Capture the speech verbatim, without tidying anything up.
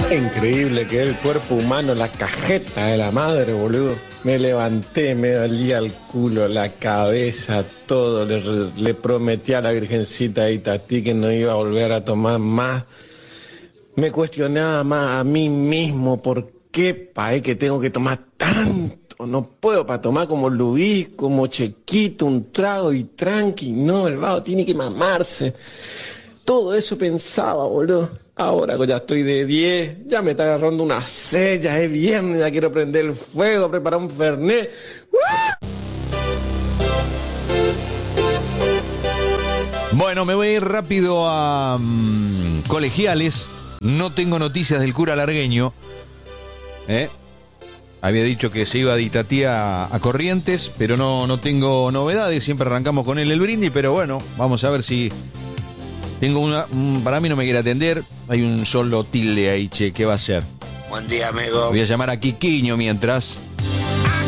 Increíble que el cuerpo humano, la cajeta de la madre, boludo. Me levanté, me dolía el culo, la cabeza, todo. Le, le prometí a la Virgencita de Itatí que no iba a volver a tomar más. Me cuestionaba más a mí mismo por qué, pae, que tengo que tomar tanto. No puedo para tomar como Luis, como Chequito, un trago y tranqui. No, el vago tiene que mamarse. Todo eso pensaba, boludo. Ahora que ya estoy de diez, ya me está agarrando una sed, ya es viernes, ya quiero prender el fuego, preparar un fernet. ¡Uh! Bueno, me voy a ir rápido a um, Colegiales. No tengo noticias del cura largueño. ¿Eh? Había dicho que se iba de Itatí a, a Corrientes, pero no, no tengo novedades. Siempre arrancamos con él el brindis, pero bueno, vamos a ver si... Tengo una... Un, para mí no me quiere atender. Hay un solo tilde ahí, che. ¿Qué va a hacer? Buen día, amigo. Voy a llamar a Quiquiño mientras...